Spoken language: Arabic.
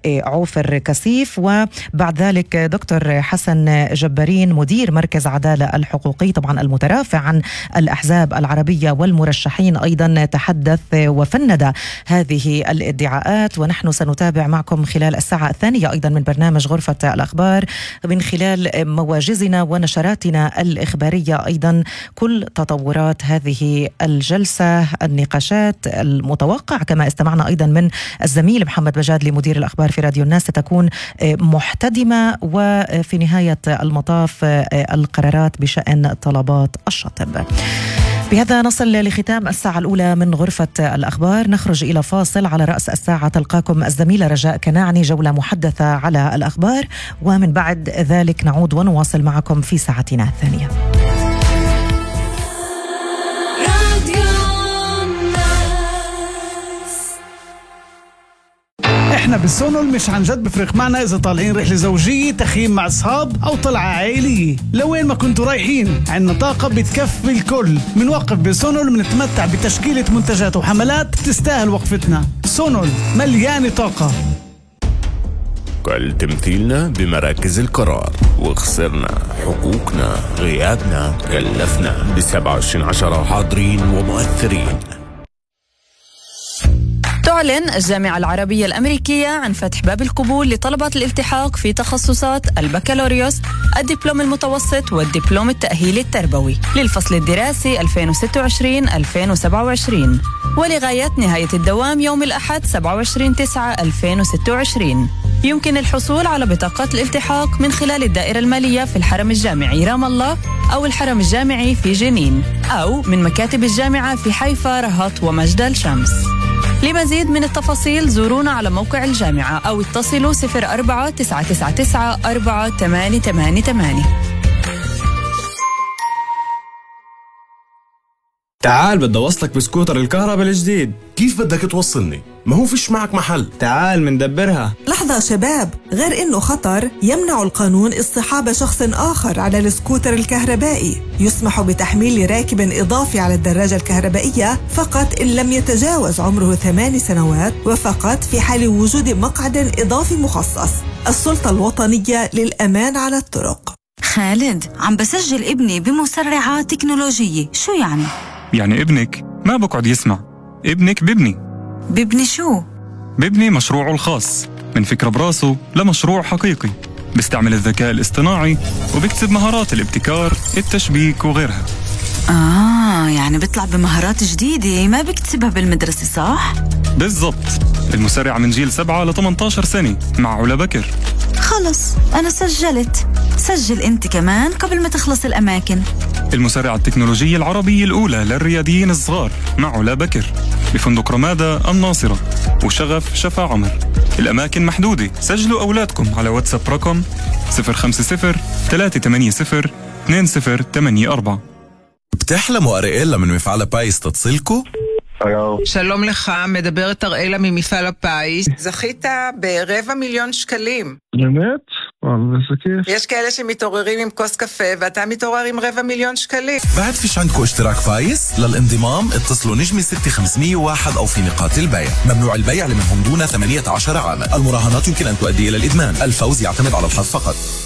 عوفر كسيف، وبعد ذلك دكتور حسن جبارين مدير مركز عدالة الحقوقي طبعا المترافع عن الأحزاب العربية والمرشحين، أيضا تحدث وفند هذه الادعاءات. ونحن سنتابع معكم خلال الساعة الثانية أيضا من برنامج غرفة الأخبار من خلال مواجزنا ونشراتنا الإخبارية أيضا كل تطورات هذه الجلسة، النقاشات المتوقع كما استمعنا أيضا من الزميل محمد بجادلي مدير الأخبار في راديو الناس ستكون محتدمة، وفي نهاية المطاف القرارات بشأن طلبات الشاطئ. بهذا نصل لختام الساعة الأولى من غرفة الأخبار. نخرج إلى فاصل. على رأس الساعة تلقاكم الزميلة رجاء كناعني جولة محدثة على الأخبار، ومن بعد ذلك نعود ونواصل معكم في ساعتنا الثانية. احنا بالسونول مش عن جد بفرق معنا اذا طالعين رحله زوجيه، تخييم مع اصحاب او طلعه عائليه، لوين ما كنتوا رايحين عنا طاقه بتكفي الكل. منوقف بالسونول منتمتع بتشكيله منتجات وحملات تستاهل وقفتنا. سونول مليانه طاقه. كل تمثيلنا بمراكز القرار وخسرنا حقوقنا، غيابنا كلفنا ب27/10 حاضرين ومؤثرين. تعلن الجامعة العربية الأمريكية عن فتح باب القبول لطلبة الالتحاق في تخصصات البكالوريوس، الدبلوم المتوسط والدبلوم التأهيلي التربوي للفصل الدراسي 2026-2027، ولغاية نهاية الدوام يوم الأحد 27/9/2026. يمكن الحصول على بطاقات الالتحاق من خلال الدائرة المالية في الحرم الجامعي رام الله أو الحرم الجامعي في جنين، أو من مكاتب الجامعة في حيفا، رهط ومجدل شمس. لمزيد من التفاصيل زورونا على موقع الجامعة أو اتصلوا 04-999-4888. تعال بدي أوصلك بسكوتر الكهرباء الجديد. كيف بدك توصلني؟ ما هو فيش معك محل. تعال مندبرها. لحظة شباب، غير إنه خطر يمنع القانون اصطحاب شخص آخر على السكوتر الكهربائي. يسمح بتحميل راكب إضافي على الدراجة الكهربائية فقط إن لم يتجاوز عمره 8 سنوات، وفقط في حال وجود مقعد إضافي مخصص. السلطة الوطنية للأمان على الطرق. خالد، عم بسجل ابني بمسرعات تكنولوجية. شو يعني؟ يعني ابنك ما بقعد يسمع، ابنك ببني شو؟ ببني مشروعه الخاص، من فكرة براسه لمشروع حقيقي، بيستعمل الذكاء الاصطناعي وبيكتسب مهارات الابتكار، التشبيك وغيرها. يعني بيطلع بمهارات جديدة ما بيكتسبها بالمدرسة، صح؟ بالضبط. المسرع من جيل 7 ل 18 سنة مع علا بكر. خلص أنا سجلت. سجل أنت كمان قبل ما تخلص الأماكن. المسرعة التكنولوجية العربية الأولى للرياديين الصغار مع علا بكر بفندق رمادة الناصرة وشغف شفا عمر. الأماكن محدودة. سجلوا أولادكم على واتساب رقم 050-380-2084. بتحلموا أريئيلا من מפעל הפיס תצילקו? שלום לך, מדברת אראלה ממפעל הפיס. זכית ב250,000 שקלים. באמת? والله זה כיף. יש כאלה שמתעוררים עם כוס קפה ואתה מתעורר עם 250,000 שקלים. بعد فيش عندكم اشتراك بايس؟ للانضمام اتصلوا نجمي 6501 أو في نقاط البيع. ممنوع البيع لمن هم دون 18 عاما. المراهنات يمكن أن تؤدي إلى الإدمان. الفوز يعتمد على الحظ فقط.